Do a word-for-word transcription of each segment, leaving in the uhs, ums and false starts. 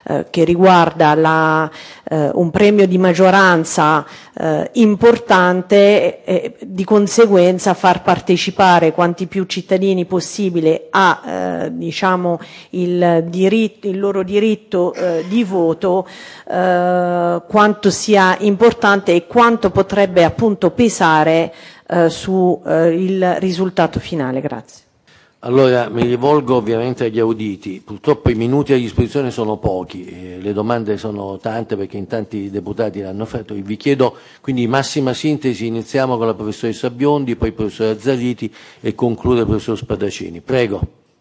eh, che riguarda la, eh, un premio di maggioranza eh, importante, e, e di conseguenza far partecipare quanti più cittadini possibile a eh, diciamo il diritto, il loro diritto eh, di voto, eh, quanto sia importante e quanto potrebbe appunto pesare eh, su eh, il risultato finale. Grazie. Allora mi rivolgo ovviamente agli auditi, purtroppo i minuti a disposizione sono pochi, eh, le domande sono tante perché in tanti deputati l'hanno fatto. Vi chiedo quindi massima sintesi, iniziamo con la professoressa Biondi, poi il professor Azzariti e conclude il professor Spadaccini. Prego.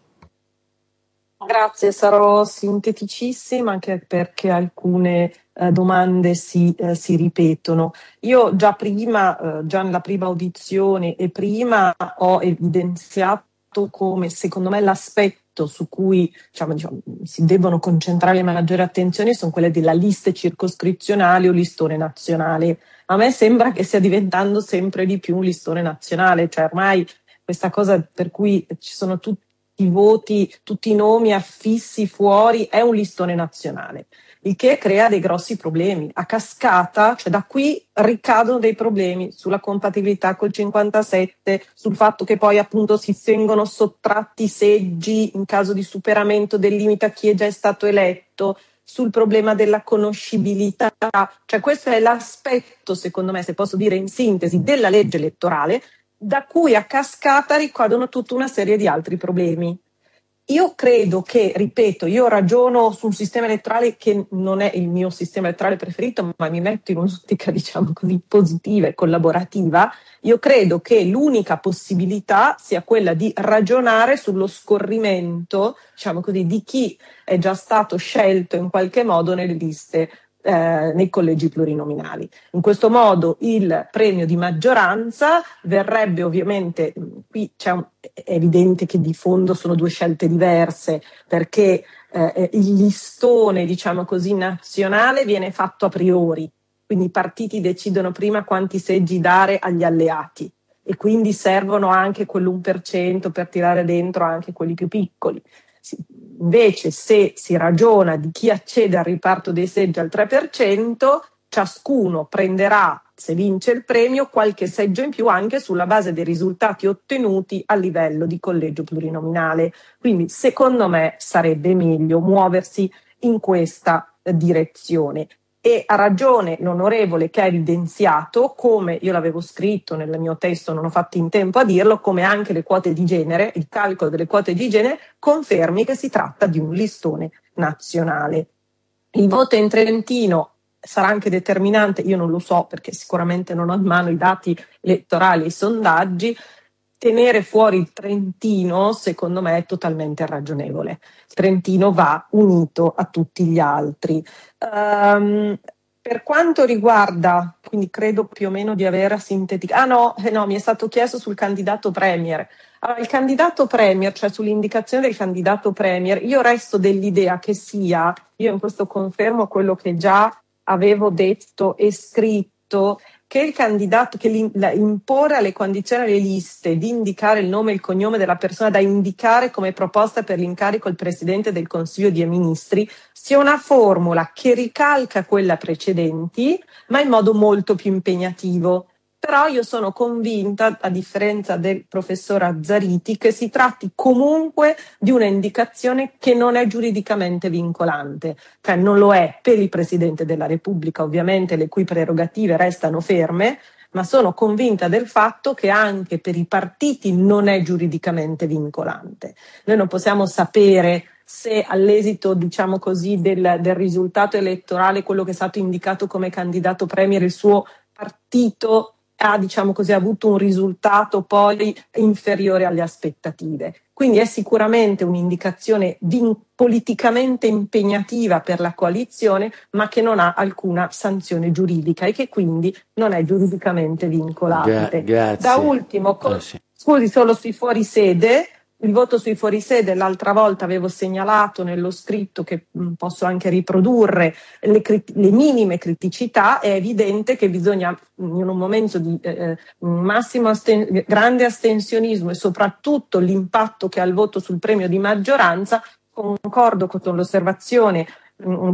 Grazie, sarò sinteticissima anche perché alcune eh, domande si, eh, si ripetono. Io già prima, eh, già nella prima audizione e prima ho evidenziato come secondo me l'aspetto su cui diciamo, diciamo, si devono concentrare le maggiori attenzioni sono quelle della liste circoscrizionali o listone nazionale. A me sembra che stia diventando sempre di più un listone nazionale, cioè ormai questa cosa per cui ci sono tutti i voti, tutti i nomi affissi fuori, è un listone nazionale, il che crea dei grossi problemi. A cascata, cioè da qui ricadono dei problemi sulla compatibilità col cinquantasette, sul fatto che poi appunto si vengono sottratti seggi in caso di superamento del limite a chi è già stato eletto, sul problema della conoscibilità, cioè questo è l'aspetto, secondo me, se posso dire in sintesi, della legge elettorale, da cui a cascata ricadono tutta una serie di altri problemi. Io credo che, ripeto, io ragiono su un sistema elettorale che non è il mio sistema elettorale preferito, ma mi metto in un'ottica, diciamo così, positiva e collaborativa. Io credo che l'unica possibilità sia quella di ragionare sullo scorrimento, diciamo così, di chi è già stato scelto in qualche modo nelle liste Eh, nei collegi plurinominali. In questo modo il premio di maggioranza verrebbe ovviamente, qui c'è un, è evidente che di fondo sono due scelte diverse, perché eh, il listone, diciamo così, nazionale viene fatto a priori, quindi i partiti decidono prima quanti seggi dare agli alleati e quindi servono anche quell'uno per cento per tirare dentro anche quelli più piccoli. Invece se si ragiona di chi accede al riparto dei seggi al tre per cento, ciascuno prenderà, se vince il premio, qualche seggio in più anche sulla base dei risultati ottenuti a livello di collegio plurinominale. Quindi secondo me sarebbe meglio muoversi in questa direzione. E ha ragione l'onorevole che ha evidenziato, come io l'avevo scritto nel mio testo, non ho fatto in tempo a dirlo, come anche le quote di genere, il calcolo delle quote di genere confermi che si tratta di un listone nazionale. Il voto in Trentino sarà anche determinante, io non lo so perché sicuramente non ho in mano i dati elettorali e i sondaggi. Tenere fuori il Trentino secondo me è totalmente irragionevole. Il Trentino va unito a tutti gli altri. Um, per quanto riguarda, quindi credo più o meno di aver sinteticato, ah no, eh no, mi è stato chiesto sul candidato premier. Allora, il candidato premier, cioè sull'indicazione del candidato premier, io resto dell'idea che sia, io in questo confermo quello che già avevo detto e scritto, che il candidato, che imporre alle condizioni alle liste di indicare il nome e il cognome della persona da indicare come proposta per l'incarico al Presidente del Consiglio dei Ministri sia una formula che ricalca quella precedenti, ma in modo molto più impegnativo. Però io sono convinta, a differenza del professor Azzariti, che si tratti comunque di una indicazione che non è giuridicamente vincolante, cioè non lo è per il Presidente della Repubblica, ovviamente, le cui prerogative restano ferme, ma sono convinta del fatto che anche per i partiti non è giuridicamente vincolante. Noi non possiamo sapere se all'esito, diciamo così, del, del risultato elettorale, quello che è stato indicato come candidato premier, il suo partito ha, diciamo così, avuto un risultato poi inferiore alle aspettative. Quindi è sicuramente un'indicazione vin- politicamente impegnativa per la coalizione, ma che non ha alcuna sanzione giuridica e che quindi non è giuridicamente vincolante. Gra- grazie. Da ultimo, co- ah, sì. scusi, solo sui fuorisede. Il voto sui fuorisede, l'altra volta avevo segnalato nello scritto, che mh, posso anche riprodurre, le, crit- le minime criticità. È evidente che bisogna, in un momento di eh, massimo asten- grande astensionismo e soprattutto l'impatto che ha il voto sul premio di maggioranza, concordo con l'osservazione mh,